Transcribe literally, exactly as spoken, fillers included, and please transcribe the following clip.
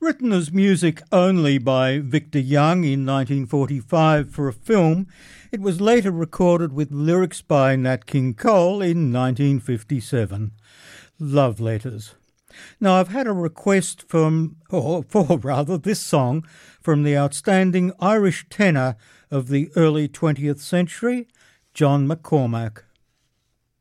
Written as music only by Victor Young in nineteen forty-five for a film, it was later recorded with lyrics by Nat King Cole in nineteen fifty-seven. Love Letters. Now, I've had a request from, or for rather, this song from the outstanding Irish tenor of the early twentieth century, John McCormack.